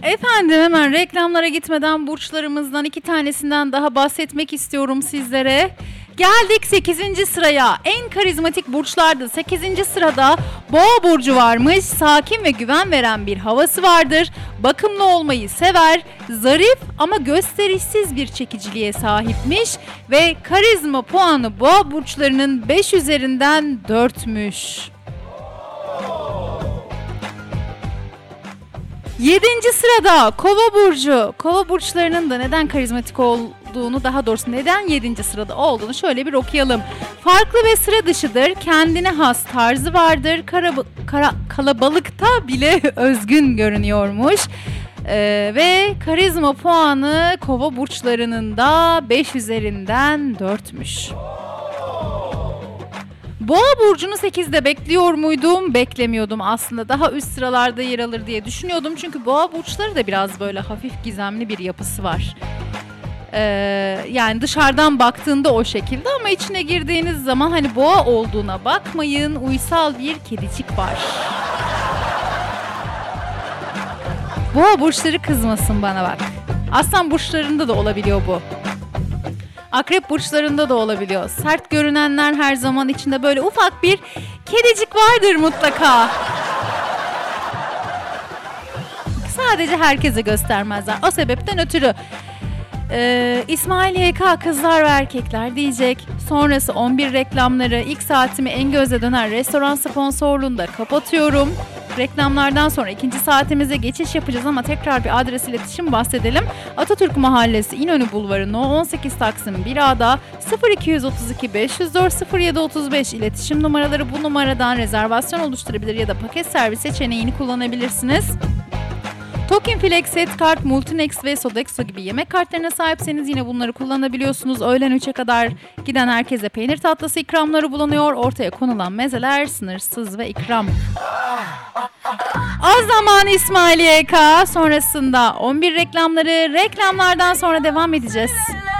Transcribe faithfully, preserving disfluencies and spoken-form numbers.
Efendim hemen reklamlara gitmeden burçlarımızdan iki tanesinden daha bahsetmek istiyorum sizlere. Geldik sekizinci sıraya. En karizmatik burçlarda sekizinci sırada Boğa burcu varmış. Sakin ve güven veren bir havası vardır. Bakımlı olmayı sever. Zarif ama gösterişsiz bir çekiciliğe sahipmiş ve karizma puanı Boğa burçlarının beş üzerinden dörtmüş. Yedinci sırada Kova burcu. Kova burçlarının da neden karizmatik olduğunu, daha doğrusu neden yedinci sırada olduğunu şöyle bir okuyalım. Farklı ve sıra dışıdır. Kendine has tarzı vardır. Kara, kara, kalabalıkta bile özgün görünüyormuş. Ee, ve karizma puanı Kova burçlarının da beş üzerinden dörtmüş. Boğa burcunu sekizde bekliyor muydum? Beklemiyordum aslında. Daha üst sıralarda yer alır diye düşünüyordum. Çünkü boğa burçları da biraz böyle hafif gizemli bir yapısı var. Ee, yani dışarıdan baktığında o şekilde ama içine girdiğiniz zaman hani boğa olduğuna bakmayın. Uysal bir kedicik var. Boğa burçları kızmasın bana bak. Aslan burçlarında da olabiliyor bu. Akrep burçlarında da olabiliyor. Sert görünenler her zaman içinde böyle ufak bir kedicik vardır mutlaka. Sadece herkese göstermezler. O sebepten ötürü ee, İsmail Y K kızlar ve erkekler diyecek. Sonrası on bir reklamları, ilk saatimi en göze dönen restoran sponsorluğunda kapatıyorum. Reklamlardan sonra ikinci saatimize geçiş yapacağız ama tekrar bir adres iletişim bahsedelim. Atatürk Mahallesi İnönü Bulvarı No on sekiz Taksim bir A'da sıfır iki otuz iki beş yüz dört sıfır yedi otuz beş iletişim numaraları, bu numaradan rezervasyon oluşturabilir ya da paket servis seçeneğini kullanabilirsiniz. Token Flex, Set Kart, Multinex ve Sodexo gibi yemek kartlarına sahipseniz yine bunları kullanabiliyorsunuz. Öğlen üçe kadar giden herkese peynir tatlısı ikramları bulunuyor. Ortaya konulan mezeler sınırsız ve ikram. O zaman İsmail Y K, sonrasında on bir reklamları, reklamlardan sonra devam edeceğiz.